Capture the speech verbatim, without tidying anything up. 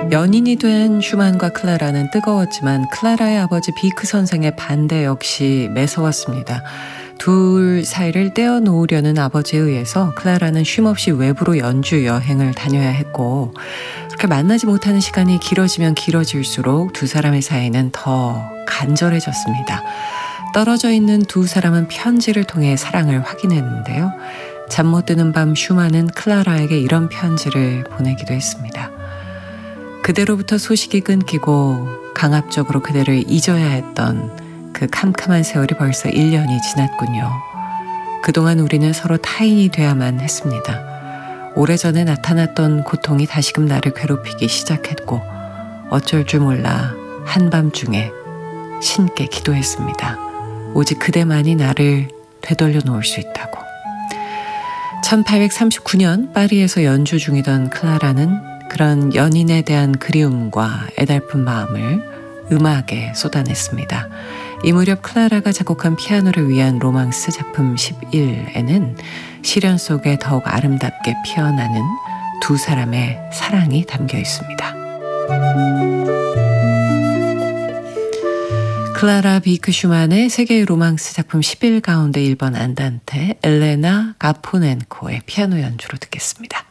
연인이 된 슈만과 클라라는 뜨거웠지만 클라라의 아버지 비크 선생의 반대 역시 매서웠습니다. 둘 사이를 떼어놓으려는 아버지에 의해서 클라라는 쉼없이 외부로 연주 여행을 다녀야 했고, 그렇게 만나지 못하는 시간이 길어지면 길어질수록 두 사람의 사이는 더 간절해졌습니다. 떨어져 있는 두 사람은 편지를 통해 사랑을 확인했는데요. 잠 못 드는 밤 슈만은 클라라에게 이런 편지를 보내기도 했습니다. 그대로부터 소식이 끊기고 강압적으로 그대를 잊어야 했던 그 캄캄한 세월이 벌써 일 년이 지났군요. 그동안 우리는 서로 타인이 돼야만 했습니다. 오래전에 나타났던 고통이 다시금 나를 괴롭히기 시작했고 어쩔 줄 몰라 한밤중에 신께 기도했습니다. 오직 그대만이 나를 되돌려 놓을 수 있다고. 천팔백삼십구 년 파리에서 연주 중이던 클라라는 그런 연인에 대한 그리움과 애달픈 마음을 음악에 쏟아냈습니다. 이 무렵 클라라가 작곡한 피아노를 위한 로망스 작품 십일에는 시련 속에 더욱 아름답게 피어나는 두 사람의 사랑이 담겨 있습니다. 클라라 비크 슈만의 세계의 로망스 작품 십일 가운데 일 번 안단테 엘레나 가포넨코의 피아노 연주로 듣겠습니다.